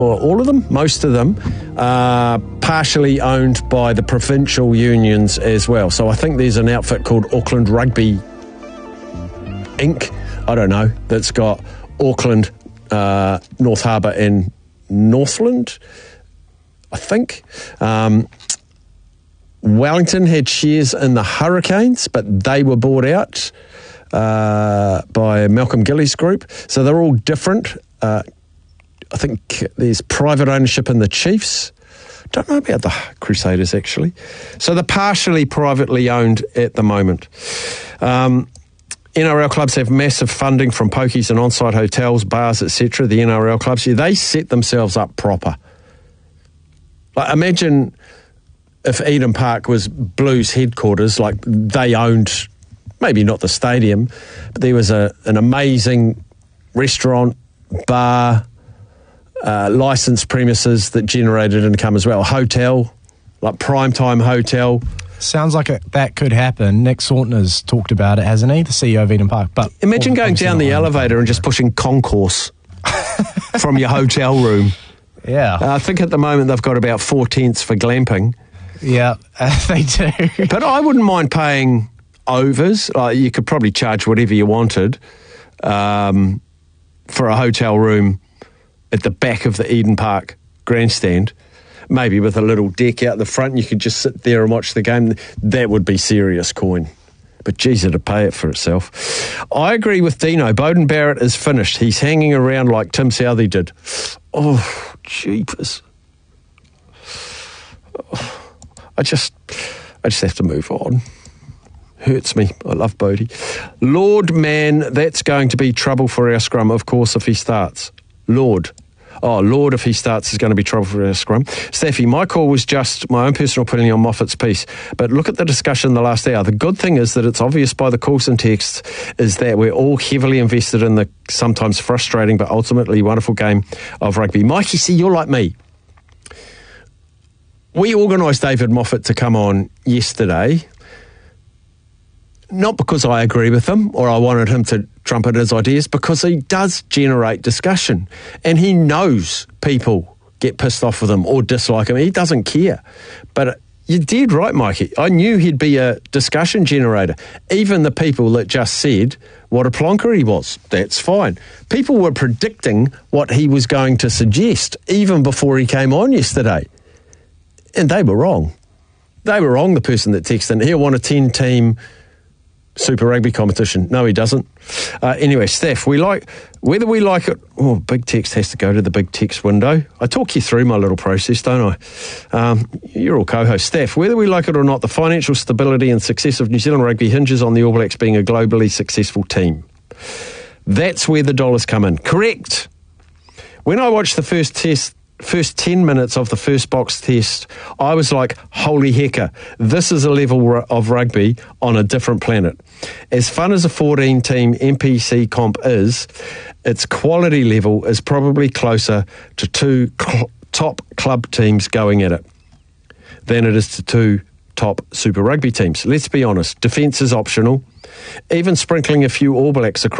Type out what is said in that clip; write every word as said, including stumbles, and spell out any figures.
or all of them, most of them, are partially owned by the provincial unions as well. So I think there's an outfit called Auckland Rugby Incorporated. I don't know, that's got Auckland, uh, North Harbour and Northland, I think. Um, Wellington had shares in the Hurricanes, but they were bought out uh, by Malcolm Gillies Group. So they're all different. Uh, I think there's private ownership in the Chiefs. Don't know about the Crusaders, actually. So they're partially privately owned at the moment. Um, N R L clubs have massive funding from pokies and on-site hotels, bars, et cetera. The N R L clubs, yeah, they set themselves up proper. Like, imagine if Eden Park was Blues headquarters, like they owned, maybe not the stadium, but there was a an amazing restaurant, bar, uh, licensed premises that generated income as well. Hotel, like Primetime Hotel. Sounds like it, that could happen. Nick Sautner's talked about it, hasn't he? The C E O of Eden Park. But imagine going down the elevator and just pushing concourse from your hotel room. Yeah. Uh, I think at the moment they've got about four tents for glamping. Yeah, uh, they do. But I wouldn't mind paying overs. Like, you could probably charge whatever you wanted um, for a hotel room at the back of the Eden Park grandstand, maybe with a little deck out the front. You could just sit there and watch the game. That would be serious coin. But geez, it'd pay it for itself. I agree with Dino. Beauden Barrett is finished. He's hanging around like Tim Southey did. Oh, jeepers. Oh. I just, I just have to move on. Hurts me. I love Bodie. Lord, man, that's going to be trouble for our scrum, of course, if he starts. Lord. Oh, Lord, if he starts, is going to be trouble for our scrum. Staffy, my call was just my own personal opinion on Moffat's piece, but look at the discussion the last hour. The good thing is that it's obvious by the calls and texts is that we're all heavily invested in the sometimes frustrating but ultimately wonderful game of rugby. Mikey, see, you're like me. We organised David Moffat to come on yesterday, not because I agree with him or I wanted him to trumpet his ideas, because he does generate discussion and he knows people get pissed off with him or dislike him. He doesn't care. But you did right, Mikey. I knew he'd be a discussion generator. Even the people that just said what a plonker he was, that's fine. People were predicting what he was going to suggest even before he came on yesterday. And they were wrong. They were wrong, the person that texted. He'll want a ten-team Super Rugby competition. No, he doesn't. Uh, anyway, Steph, we like, whether we like it, oh, big text has to go to the big text window. I talk you through my little process, don't I? Um, you're all co-host. Steph, whether we like it or not, the financial stability and success of New Zealand rugby hinges on the All Blacks being a globally successful team. That's where the dollars come in. Correct. When I watched the first test, first ten minutes of the first box test, I was like, holy hecker, this is a level of rugby on a different planet. As fun as a fourteen-team N P C comp is, its quality level is probably closer to two cl- top club teams going at it than it is to two top Super Rugby teams. Let's be honest, defence is optional. Even sprinkling a few All Blacks across